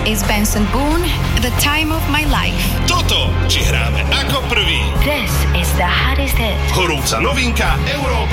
is Benson Boone, The Time of My Life. Toto ti hráme ako prvý. This is the hottest hit. Horúca novinka Európy.